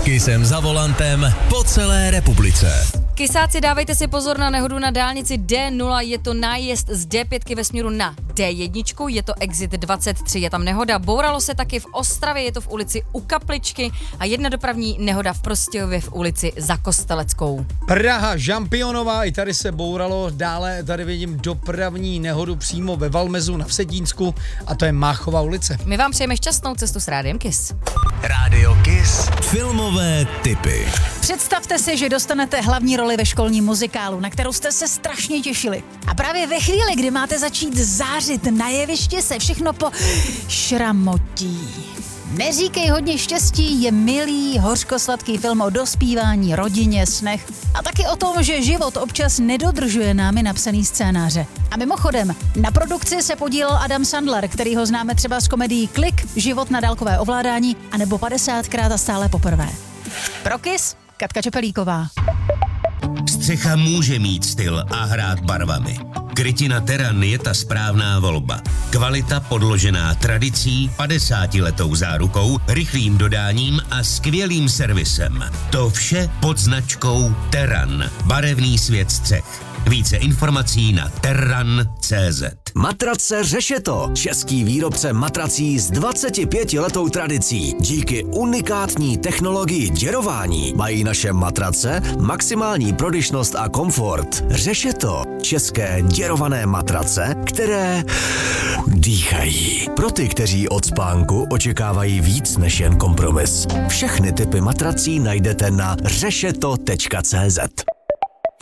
Kissem za volantem po celé republice. Kysáci, dávejte si pozor na nehodu na dálnici D0, je to nájezd z D5 ve směru na D1, je to exit 23, je tam nehoda. Bouralo se taky v Ostravě, je to v ulici U Kapličky a jedna dopravní nehoda v Prostějově v ulici Za Kosteleckou. Praha, Žampionová, i tady se bouralo, dále tady vidím dopravní nehodu přímo ve Valmezu na Vsetínsku a to je Máchova ulice. My vám přejeme šťastnou cestu s Rádiem Kiss. Rádio Kiss. Filmové tipy. Představte si, že dostanete hlavní roli ve školním muzikálu, na kterou jste se strašně těšili. A právě ve chvíli, kdy máte začít zářit na jevišti, se všechno šramotí. Neříkej hodně štěstí je milý, hořkosladký film o dospívání, rodině, snech a taky o tom, že život občas nedodržuje námi napsaný scénáře. A mimochodem, na produkci se podílel Adam Sandler, který ho známe třeba z komedií Klik, Život na dálkové ovládání anebo 50krát a stále poprvé. Pro Kiss, Katka Čepelíková. Střecha může mít styl a hrát barvami. Krytina Terran je ta správná volba. Kvalita podložená tradicí, 50letou zárukou, rychlým dodáním a skvělým servisem. To vše pod značkou Terran. Barevný svět střech. Více informací na terran.cz. Matrace Řešeto. Český výrobce matrací s 25letou tradicí. Díky unikátní technologii děrování mají naše matrace maximální prodyšnost a komfort. Řešeto. České děrované matrace, které dýchají. Pro ty, kteří od spánku očekávají víc než jen kompromis. Všechny typy matrací najdete na řešeto.cz.